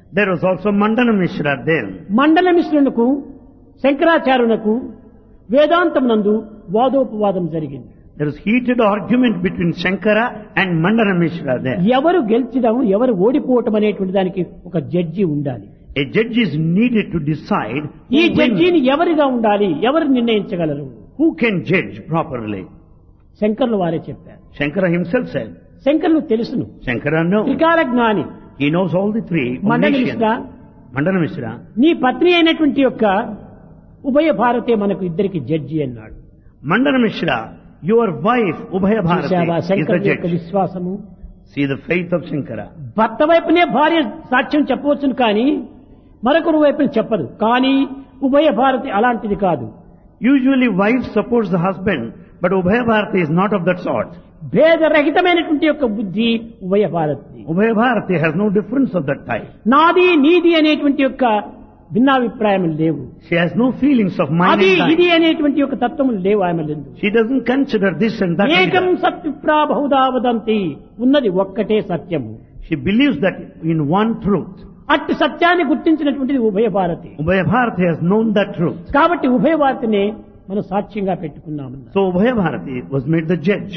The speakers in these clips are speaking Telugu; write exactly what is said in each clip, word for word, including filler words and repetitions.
There was also Mandana Mishra then. మండల మిశ్రునకు శంకరాచార్యునకు వేదాంతం నందు వాదోపవాదం జరిగింది. There was heated argument between Shankara and Mandana Mishra there. ఎవరు గెలిచడం ఎవరు ఓడిపోవటం అనేటువంటి దానికి ఒక జడ్జి ఉండాలి. A judge is needed to decide ఈ who జడ్జిని wins. ఎవరిగా ఉండాలి, ఎవరు నిర్ణయించగలరు? Who can judge properly. శంకర్లు వారే చెప్పారు. Shankara himself said. శంకర్లు తెలుసును, Shankara knows. త్రికాల జ్ఞాని. He knows all the three. మండల omniscient. మిశ్ర, Mandana Mishra. నీ పత్ని అయినటువంటి యొక్క ఉభయ భారతే మనకు ఇద్దరికి జడ్జి అన్నాడు. Mandana Mishra, your wife Ubhaya Bharati చూశావా is the శంకరుడి యొక్క judge. విశ్వాసము? See the faith of Shankara. భర్త వైపునే భార్య సాక్ష్యం చెప్పవచ్చును కానీ మరొకరు వైపున చెప్పదు. కానీ ఉభయ భారతి అలాంటిది కాదు. Usually wife supports the husband, but Ubhaya Bharati is not of that sort. భేదరహితమైనటువంటి యొక్క బుద్ధి ఉభయ Bharati. Ubhaya Bharati has no difference of that type. నాది నీది అనేటువంటి యొక్క భిన్నాభిప్రాయం లేవు. She has no feelings of mind అది and ఇది time. అనేటువంటి యొక్క తత్వము లేవు ఆమె లేదు. She doesn't consider this and that. ఏకం either. సత్విప్రా బహుదా వదంతి, ఉన్నది ఒక్కటే సత్యము. She believes that in one truth. అట్టి సత్యాన్ని గుర్తించినటువంటిది ఉభయ Bharati. Ubhaya Bharati has known that truth. కాబట్టి ఉభయ భారతిని మనం సాక్ష్యంగా పెట్టుకున్నామన్నారు. So Ubhaya Bharati was made the judge.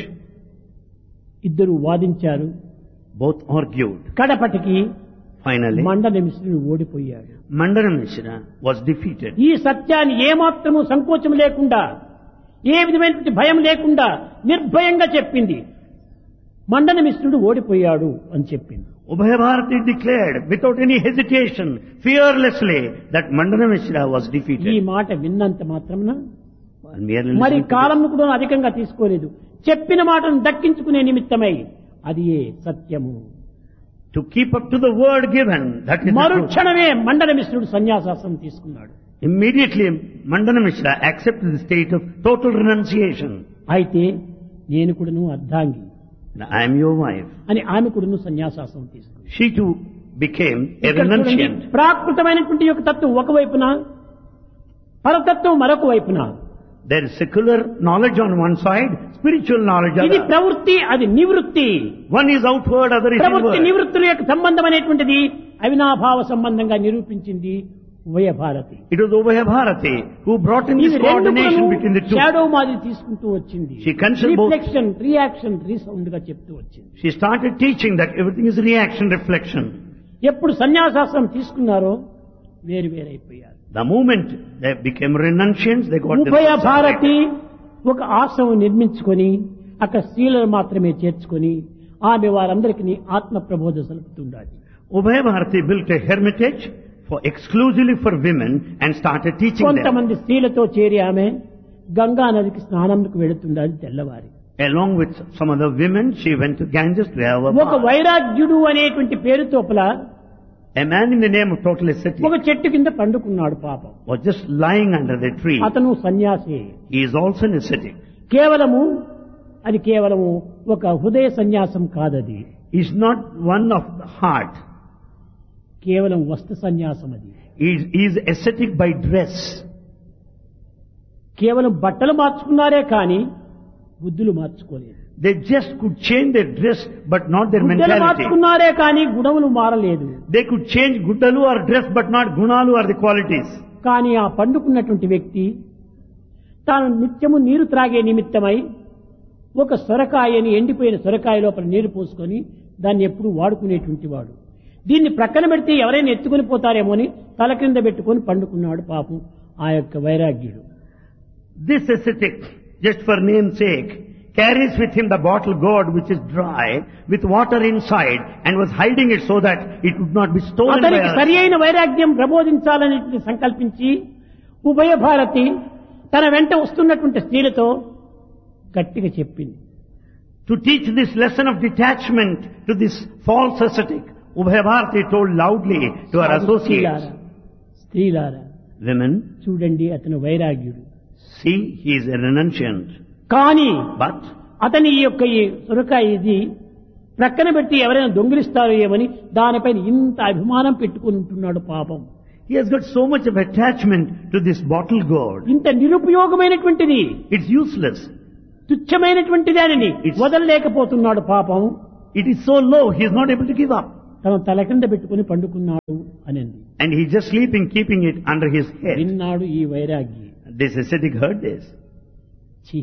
ఇద్దరు వాదించారు. Both argued. కడపటికి Finally, మండల మిశ్రుడు ఓడిపోయాడు. Mandana Mishra was defeated. ఈ సత్యాన్ని ఏమాత్రము సంకోచం లేకుండా, ఏ విధమైనటువంటి భయం లేకుండా నిర్భయంగా చెప్పింది. మండల మిశ్రుడు ఓడిపోయాడు అని చెప్పింది. Ubhaya Bharati declared without any hesitation, fearlessly, that Mandana Mishra was ఈ defeated. మాట విన్నంత మాత్రమున And merely మరి listening to కాలంను కూడా అధికంగా తీసుకోలేదు. చెప్పిన మాటను దక్కించుకునే నిమిత్తమై అది ఏ సత్యము. this, to keep up to the word given, that is the truth. మరుక్షణమే మండల మిశ్రుడు సన్యాసాసనం తీసుకున్నాడు. Immediately, Mandana Mishra accepted the state of total renunciation. అయితే నేను కూడాను అర్ధాంగి I am your wife. అని ఆమె కూడాను సన్యాసాసనం తీసుకుంది. She too became a ఇక్కడ చూడండి, renunciant. ప్రాకృతమైనటువంటి యొక్క తత్వం ఒకవైపున, పరతత్వం మరొక వైపున. There is secular knowledge on one side, spiritual knowledge on ఇది the other. ప్రవృత్తి, అది నివృత్తి. One is outward, other is ప్రవృత్తి inward. నివృత్తుల యొక్క సంబంధం అనేటువంటిది అవినాభావ సంబంధంగా నిరూపించింది ఉభయ Bharati. It was Ubhaya Bharati who brought in this ఇది రెండు coordination between the two. Shadow మాదిరి తీసుకుంటూ వచ్చింది. She considered both. Reflection, reaction, resound గా చెప్తూ వచ్చింది. She started teaching that everything is reaction, reflection. ఎప్పుడు సన్యాసాశ్రమం తీసుకున్నారో వేరు వేరైపోయారు. The moment they became renunciants, they got ఉభయ themselves భారతి separated. ఒక ఆశ్రమం నిర్మించుకొని అక్కడ స్త్రీలను మాత్రమే చేర్చుకొని ఆమె వారందరికీ ఆత్మ ప్రబోధ సలుపుతుండాలి. Ubhaya Bharati built a hermitage for exclusively for women and started teaching them. కొంతమంది స్త్రీలతో చేరి ఆమె గంగా నదికి స్నానంకు వెళుతుండాలి తెల్లవారి. Along with some other women, she went to Ganges to have a ఒక bath. వైరాగ్యుడు అనేటువంటి పేరు తోపల A man in the name of total ascetic ఒక చెట్టు కింద పండుకున్నాడు పాపం. was just lying under the tree. అతను సన్యాసి. He is also an ascetic. కేవలము అది కేవలము ఒక హృదయ సన్యాసం కాదది. He is not one of the heart. కేవలం వస్త్ర సన్యాసం అది. He is, he is ascetic by dress. కేవలం బట్టలు మార్చుకున్నారే కానీ బుద్ధులు మార్చుకోలేదు. They just could change their dress but not their బుద్ధులు mentality. మార్చుకున్నారే కానీ గుణములు మారలేదు. They could change guddalu or dress but not gunalu or the qualities. కానీ ఆ పండుకున్నటువంటి వ్యక్తి తాను నిత్యము నీరు త్రాగే నిమిత్తమై ఒక సొరకాయని, ఎండిపోయిన సొరకాయ లోపల నీరు పోసుకొని దాన్ని ఎప్పుడు వాడుకునేటువంటి వాడు. దీన్ని ప్రక్కన పెడితే ఎవరైనా ఎత్తుకొని పోతారేమో అని తల క్రింద పెట్టుకొని పండుకున్నాడు పాపం ఆ యొక్క వైరాగ్యుడు. This ascetic, just for name's sake, carries with him the bottle gourd which is dry with water inside and was hiding it so that it would not be stolen by అతనికి సరి others. అయిన వైరాగ్యం ప్రబోధించాలని సంకల్పించి ఉభయ భారతి తన వెంట వస్తున్నటువంటి స్త్రీలతో గట్టిగా చెప్పింది. To teach this lesson of detachment to this false ascetic, Ubhaya Bharati told loudly to her associates, స్త్రీలారా women, చూడండి, అతను వైరాగ్యుడు. see, he is a renunciant. కానీ But అతని ఈ యొక్క ఈ సొరకాయ ఇది ప్రక్కన పెట్టి ఎవరైనా దొంగిలిస్తారో ఏమని దానిపైన ఇంత అభిమానం పెట్టుకుని ఉంటున్నాడు పాపం. he has got so much of attachment to this bottle gourd. ఇంత నిరుపయోగమైనటువంటిది, It's useless. తుచ్చమైనటువంటి దానిని It's- వదలలేకపోతున్నాడు పాపం. It is so low, he is not able to give up. తన తల కింద పెట్టుకుని పండుకున్నాడు అనింది. And he just sleeping, keeping it under his head. విన్నాడు ఈ వైరాగి. This ascetic heard this. ఛీ,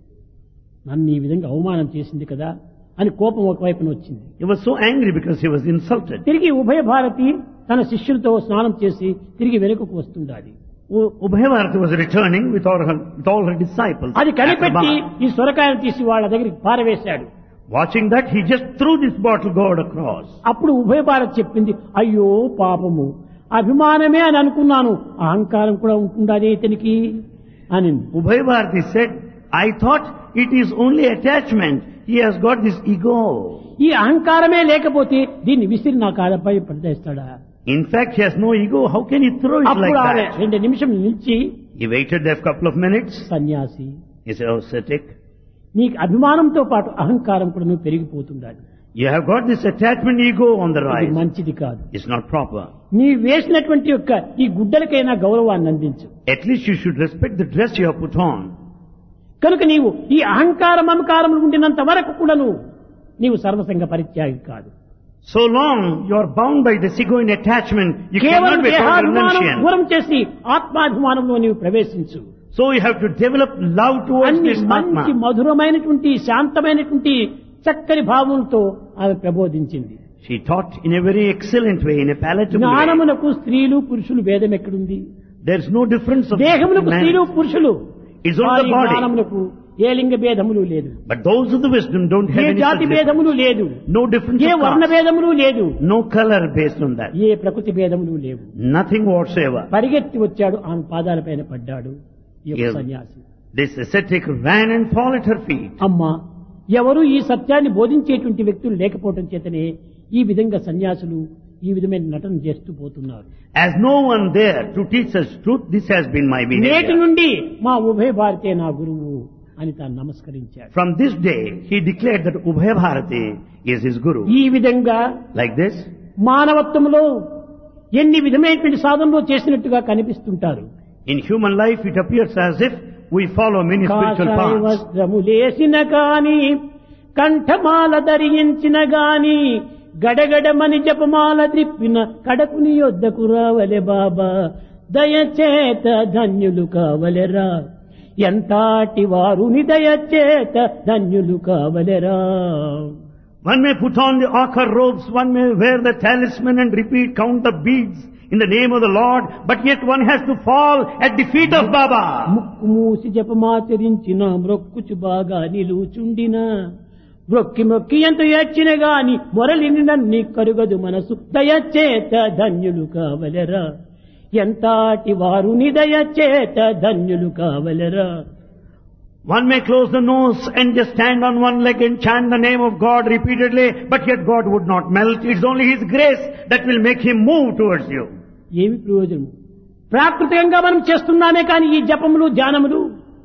నన్ను ఈ విధంగా అవమానం చేసింది కదా అని కోపం ఒకవైపున వచ్చింది. He was so angry because he was insulted. తిరిగి ఉభయ భారతి తన శిష్యులతో స్నానం చేసి తిరిగి వెనుకకు వస్తుండాలి. U- Ubhayavarati was returning with all her, with all her disciples. అది at the కనిపెట్టి bar. ఈ సొరకాయను తీసి వాళ్ళ దగ్గరికి పారవేశాడు. Watching that, he just threw this bottle gourd across. అప్పుడు ఉభయ భారత్ చెప్పింది, అయ్యో పాపము, అభిమానమే అని అనుకున్నాను, అహంకారం కూడా ఉంటుండాలి ఇతనికి అని. Ubhayavarati said, I thought it is only attachment. He has got this ego. ఈ అహంకారమే లేకపోతే దీన్ని విసిరి నా కాలపై పడేస్తాడా? In fact, he has no ego. How can he throw it like అప్పుడు ఆమె that? రెండు నిమిషం నిలిచి, He waited there for a couple of minutes. సన్యాసి, He said, oh, ascetic, నీకు అభిమానంతో పాటు అహంకారం కూడా నువ్వు పెరిగిపోతుండాలి. you have got this attachment ego on the ఇది rise. మంచిది కాదు. It's not proper. నీ వేసినటువంటి యొక్క ఈ గుడ్డలకైనా గౌరవాన్ని అందించు. At least you should respect the dress you have put on. కనుక నీవు ఈ అహంకారం మమకారములు ఉండినంత వరకు కూడా నువ్వు నీవు సర్వసంగ పరిత్యాగి కాదు. So long you are bound by this ego in attachment, you కేవలం cannot be a దేహాభిమానం renunciant. దూరం చేసి ఆత్మాభిమానంలో నీవు ప్రవేశించు. So you have to develop love towards అన్ని this మంచి Atma. మధురమైనటువంటి శాంతమైనటువంటి చక్కని భావంతో ఆమె ప్రబోధించింది. She taught in a very excellent way, in a palatable way. జ్ఞానమునకు స్త్రీలు పురుషులు భేదం ఎక్కడుంది? There's no difference of దేహమునకు man. స్త్రీలు పురుషులు, It's on the కానీ body. జ్ఞానమునకు ఏ లింగ భేదములు లేదు, But those of the wisdom don't have A any జాతి such difference. భేదములు లేదు, No difference ఏ of వర్ణ caste. భేదములు లేదు, No color based on that. ఏ ప్రకృతి భేదములు లేవు. Nothing whatsoever. పరిగెత్తి వచ్చాడు, ఆమె పాదాలపైన పడ్డాడు ఈ యొక్క Yes. సన్యాసి. This ascetic ran and fell at her feet. అమ్మా, ఎవరు ఈ సత్యాన్ని బోధించేటువంటి వ్యక్తులు లేకపోవటం చేతనే ఈ విధంగా సన్యాసులు ఈ విధమైన నటన చేస్తూ పోతున్నారు. As no one there to teach us truth, this has been my నేటి behavior. నుండి మా ఉభయ భారతే నా గురువు అని తాను నమస్కరించాడు. From this day, he declared that Ubhaya Bharati is his guru. ఈ విధంగా Like this, మానవత్వంలో ఎన్ని విధమైనటువంటి సాధనలో చేసినట్టుగా కనిపిస్తుంటారు. in human life, it appears as if we follow many spiritual కాషాయ paths. వస్త్రములేసిన గాని, కంఠమాల ధరించిన గాని, గడగడమని జపమాల త్రిప్పిన కడకుని యొద్దకు రావలె బాబా, దయచేత ధన్యులు కావలెరా, ఎంతాటి వారుని దయచేత ధన్యులు కావలెరా. One may put on the ochre robes, one may wear the talisman and repeat, count the beads in the name of the Lord, but yet one has to fall at the feet of Baba. ముక్కు మూసి జపమాచరించిన మ్రొక్కుచు బాగా నిలుచుండిన, మ్రొక్కి మొక్కి ఎంత ఏడ్చిన గాని మొరలిని నన్ని కరుగదు మనసు, దయచేత ధన్యులు కావలెరా, ఎంతాటి వారుని దయచేత ధన్యులు కావలెరా. One may close the nose and just stand on one leg and chant the name of God repeatedly, but yet God would not melt. It's only His grace that will make Him move towards you. ఏమి ప్రయోజనం? ప్రాకృతికంగా మనం చేస్తున్నామే కానీ ఈ జపములు ధ్యానములు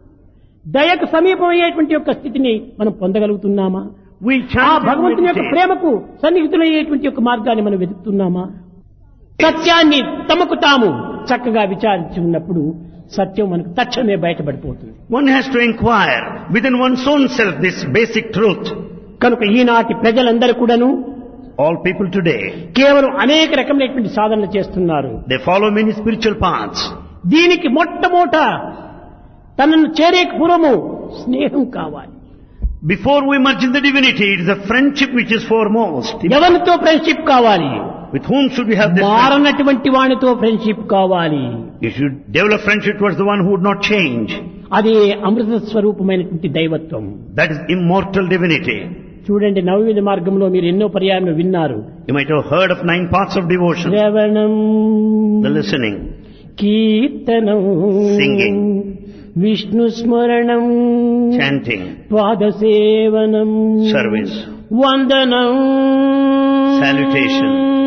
దయకు సమీపమయ్యేటువంటి యొక్క స్థితిని మనం పొందగలుగుతున్నామా? We ఆ chant భగవంతుని and యొక్క meditate. ప్రేమకు సన్నిహితులయ్యేటువంటి యొక్క మార్గాన్ని మనం వెతుకుతున్నామా? సత్యాన్ని తమకు తాము చక్కగా విచారించి ఉన్నప్పుడు సత్యం మనకు తక్షణమే బయటపడిపోతుంది. One has to inquire within one's own self this basic truth. కనుక ఈనాటి ప్రజలందరూ కూడాను All people today, కేవలం అనేక రకమైనటువంటి సాధనలు చేస్తున్నారు. they follow many spiritual paths. దీనికి మొట్టమొదట తనను చేరే పూర్వము స్నేహం కావాలి. Before we merge in the divinity, it is a friendship which is foremost. ఎవరితో ఫ్రెండ్షిప్ కావాలి? With whom should we have this friendship? మారనటువంటి వానితో ఫ్రెండ్షిప్ కావాలి. You should develop friendship towards the one who would not change. అదే అమృత స్వరూపమైనటువంటి దైవత్వం. That is immortal divinity. చూడండి, నవవిధ మార్గంలో మీరు ఎన్నో పర్యాయములు విన్నారు. You might have heard of nine paths of devotion. శ్రవణం, The listening, కీర్తనం, Singing. విష్ణు స్మరణం, chanting, పాదసేవనం, service, వందనం, salutation,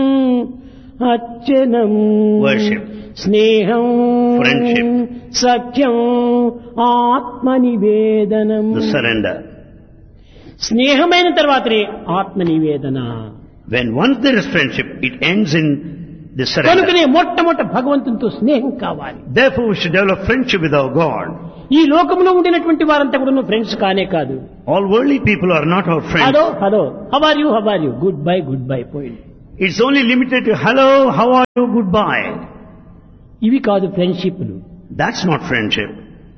అర్చనం, worship, స్నేహం, Friendship. సఖ్యం, ఆత్మనివేదనం. the surrender. స్నేహమైన తర్వాతనే ఆత్మనివేదన. When once there is friendship, it ends in the surrender. కనుకనే మొట్టమొదట భగవంతునితో స్నేహం కావాలి. Therefore, we should develop friendship with our God. ఈ లోకంలో ఉండినటువంటి వారంతా కూడా ఫ్రెండ్స్ కానే కాదు. All worldly people are not our friends. Hello hello, how are you, how are you, good bye good bye పోయింది. It's only limited to hello, how are you, goodbye. ఇవి కాదు ఫ్రెండ్షిప్లు. That's not friendship.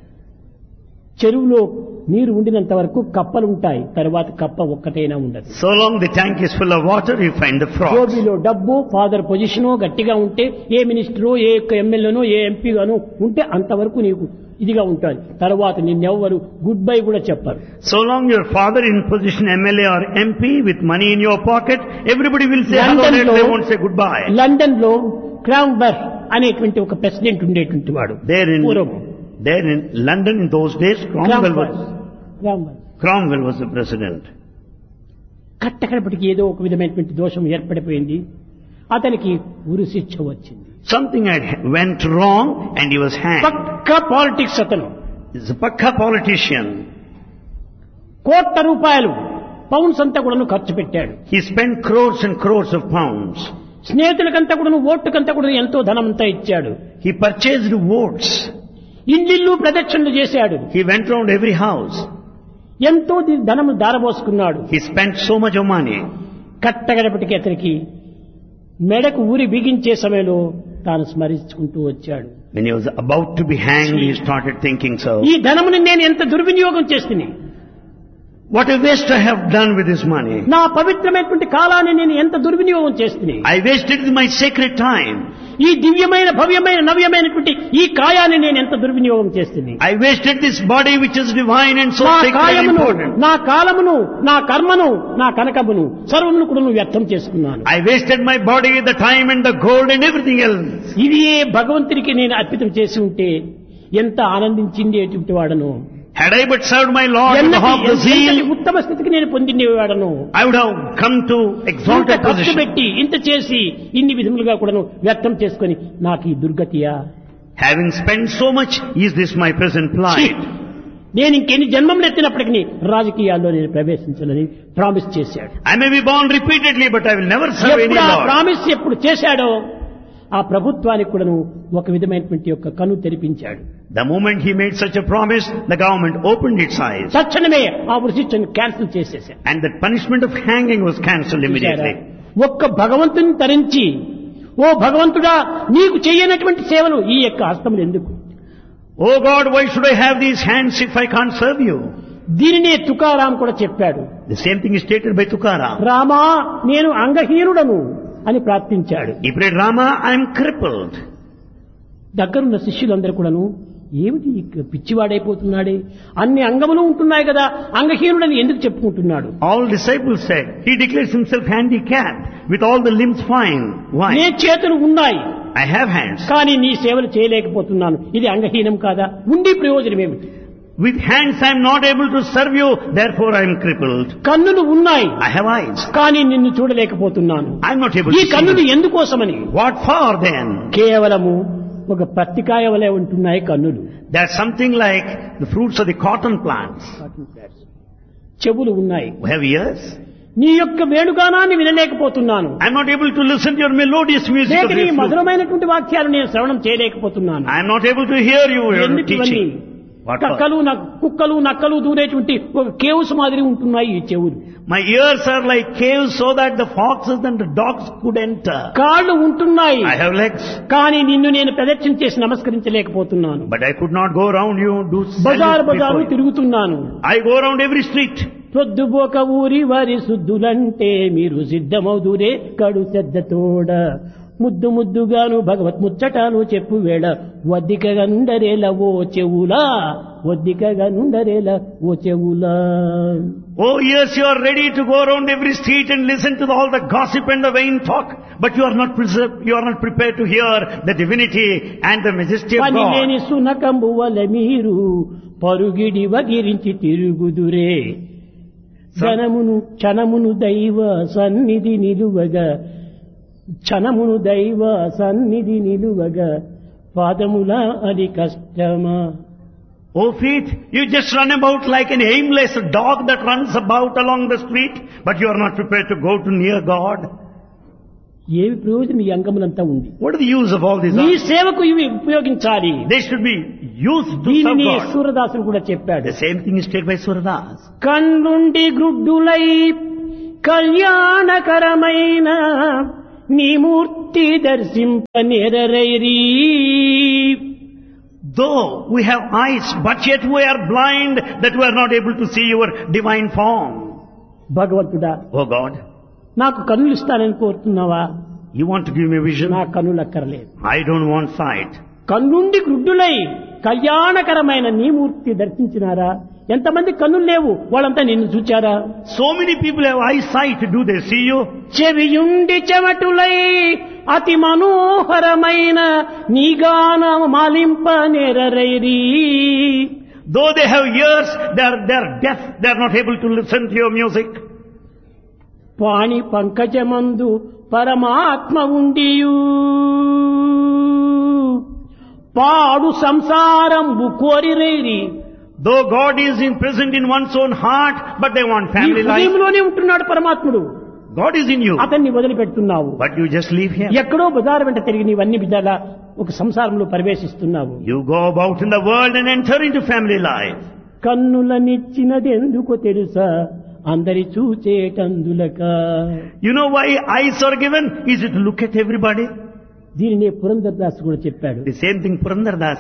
చెరువులో నీరు ఉండినంత వరకు కప్పలు ఉంటాయి, తర్వాత కప్ప ఒక్కటైనా ఉండదు. So long the tank is full of water, you find the frogs. జోబీలో డబ్బు, ఫాదర్ పొజిషను గట్టిగా ఉంటే, ఏ మినిస్టరో ఏ ఎమ్మెల్యేనో ఏ ఎంపీ గానో ఉంటే అంతవరకు నీకు ఇదిగా ఉంటుంది. తర్వాత నిన్నెవ్వరు గుడ్ బై కూడా చెప్పరు. So long your father in position M L A or M P with money in your pocket, everybody will say hello, they won't say goodbye. London లో క్రాంబర్ అనేటువంటి ఒక ప్రెసిడెంట్ ఉండేటువంటి వాడు. There in there in London in those days, Cromwell was Cromwell was the president. కట్టకడపటికి ఏదో ఒక విధమైనటువంటి దోషం ఏర్పడిపోయింది, అతనికి ఉరి శిక్ష వచ్చింది. Something had went wrong and he was hanged. Pakka politics అతను. He's a Pakka politician. కోట్ల రూపాయలు పౌండ్స్ అంతా కూడా ఖర్చు పెట్టాడు. He spent crores and crores of pounds. స్నేహితులకంతా కూడా ఓటుకంతా కూడా ఎంతో ధనమంతా ఇచ్చాడు. He purchased votes. ఇల్లు ప్రదక్షిణలు చేశాడు. He went round every house. ఎంతో ధనము దారబోసుకున్నాడు. He spent so much of money. కట్టగడపటికి అతనికి మెడకు ఊరి బిగించే సమయంలో తాను స్మరించుకుంటూ వచ్చాడు. When he was about to be hanged, he started thinking so. ఈ ధనముని నేను ఎంత దుర్వినియోగం చేస్తున్నా, what a waste I have done with this money. నా పవిత్రమైనటువంటి కాలాన్ని నేను ఎంత దుర్వినియోగం చేస్తున్నా. I wasted my sacred time. ఈ దివ్యమైన భవ్యమైన నవ్యమైనటువంటి ఈ కాయాన్ని నేను ఎంత దుర్వినియోగం చేస్తున్నా. I wasted this body which is divine and so sacred and important. నా కాలమును, నా కర్మను, నా కనకమును సర్వమును కూడా వ్యర్థం చేసుకున్నాను. I wasted my body, the time and the gold and everything else. ఇది భగవంతునికి నేను అర్పితం చేసి ఉంటే ఎంత ఆనందించిందేటువంటి వాడను. Had I but served my Lord with half the zeal, ఉత్తమ స్థితికి నేను పొందిండేవాడను. I would have come to exalted position. పెట్టి ఇంత చేసి ఇన్ని విధములుగా కూడా వ్యర్థం చేసుకుని నాకు ఈ దుర్గతియా. Having spent so much, is this my present plight? నేను ఇంకెన్ని జన్మములు ఎత్తినప్పటికీ రాజకీయాల్లో నేను ప్రవేశించాలని ప్రామిస్ చేశాడు. I may be born repeatedly, but I will never serve any Lord. Promise ఎప్పుడు చేశాడో ఆ ప్రభుత్వానికి కూడాను ఒక విధమైనటువంటి యొక్క కన్ను తెరిపించాడు. The moment he made such a promise, the government opened its eyes. తక్షణమే ఆ ఉరిశిక్షను క్యాన్సిల్ చేసేశారు. And the punishment of hanging was cancelled immediately. ఒక్క భగవంతుని తరించి, ఓ భగవంతుడా నీకు చేయనటువంటి సేవలు ఈ యొక్క హస్తములు ఎందుకు? Oh God, why should I have these hands if I can't serve you? దీనినే తుకారాం కూడా చెప్పాడు. The same thing is stated by Tukaram. Rama నేను అంగహీనుడను అని ప్రార్థించాడు. He prayed, Rama, I am crippled. దగ్గరున్న శిష్యులందరూ కూడాను ఏమిటి పిచ్చివాడైపోతున్నాడే, అన్ని అంగములు ఉంటున్నాయి కదా, అంగహీనుడని ఎందుకు చెప్పుకుంటున్నాడు? All disciples said, he declares himself handicapped with all the limbs fine. Why? నే చేతులు ఉన్నాయి, I have hands, కానీ నీ సేవలు చేయలేకపోతున్నాను, ఇది అంగహీనం కాదా? ఉండి ప్రయోజనం ఏమిటి? with hands I am not able to serve you, therefore I am crippled. కన్నులు ఉన్నాయి, I have eyes, కానీ నిన్ను చూడలేకపోతున్నాను. I am not able to ఈ see. కన్నులు ఎందుకోసమని? What for then? కేవలము ఒక పత్తికాయ వలె ఉంటున్నాయి కన్నులు. They are something like the fruits of the cotton plants. చెవులు ఉన్నాయి, We have ears. నీ యొక్క వేణుగానాన్ని వినలేకపోతున్నాను. I am not able to listen to your melodious music లేక of నీ your flute. మధురమైనటువంటి వాక్యాలు నేను శ్రవణం చేయలేకపోతున్నాను. I am not able to hear you, your ఎందుకు ఇవన్నీ? teaching. What for? కక్కలు కుక్కలు నక్కలు దూరేటువంటి ఒక కేవ్స్ మాదిరి ఉంటున్నాయి ఈ చెవులు. My ears are like caves so that the foxes and the dogs could enter. కాళ్ళు ఉంటున్నాయి, I have legs, కానీ నిన్ను నేను ప్రదక్షిణ చేసి నమస్కరించలేకపోతున్నాను. but I could not go around you, do బజారు salute బజారు before you. తిరుగుతున్నాను. I go around every street. పొద్దుబోక ఊరి వారి శుద్ధులంటే మీరు సిద్ధమవుదురే కడు శ్రద్ధతోడ, ముద్దు ముద్దుగాను భగవత్ ముచ్చటాలు చెప్పు వేళ వద్దికగా నుండరేల ఓ చెవులా, వద్దికగా నుండరేల ఓ చెవులా. Oh yes, you are ready to go around every street and listen to all the gossip and the vain talk, but you are not preserved, you are not prepared to hear the divinity and the majesty of పని God. లేని సునకంబు వల మీరు పరుగిడి వగిరించి తిరుగుదురే, ధనమును క్షణమును దైవ సన్నిధి నిలువగా, క్షణమును దైవ సన్నిధి నిలువగా పాదముల అది కష్టమా. Oh feet, you just run about like an aimless dog that runs about along the street, but you are not prepared to go to near God. ఏమి ప్రయోజనం ఈ అంగములంతా ఉంది? What is the use of all these? నీ సేవకు ఇవి ఉపయోగించాలి. They should be used to serve దీనిని God. సూరదాసులు కూడా చెప్పాడు. The same thing is stated by Suradas. కన్నుండి గ్రుడ్డులై కళ్యాణకరమైన నీ మూర్తి దర్శింప నేరరైరీ. Though we have eyes, but yet we are blind that we are not able to see your divine form. భగవంతుడా, Oh God, నాకు కన్నులు ఇస్తానని కోరుతున్నావా? you want to give me vision? నా కన్నులు అక్కర్లేదు. I don't want sight. కన్నుండి గ్రుడ్డులై కళ్యాణకరమైన నీ మూర్తి దర్శించినారా? ఎంతమంది కన్నులు లేవు, వాళ్ళంతా నిన్ను చూచారా? So many people have eyesight. Do they see you? చెవియుండి చెమటులై అతి మనోహరమైన నీగాన మాలింప నేరరైరీ. Though they have ears, they are, they are deaf. They are not able to listen to your music. పాణి పంకజమందు పరమాత్మ ఉండియు పాడు సంసారంబు కోరిరైరి. Though God is in present in one's own heart, but they want family life. హృదయంలోనే ఉంటున్నాడు పరమాత్ముడు. God is in you, అతన్ని వదిలిపెడుతున్నావు. but you just leave him. ఎక్కడో బజారు వెంట తిరిగి నీవన్నీ విధాలా ఒక సంసారంలో ప్రవేశిస్తున్నావు. You go about in the world and enter into family life. కన్నులనిచ్చినది ఎందుకో తెలుసా, అందరి చూచేటందులక. You know why eyes are given? Is it to look at everybody? దీనినే పురంధరదాసు కూడా చెప్పాడు. The same thing Purandardas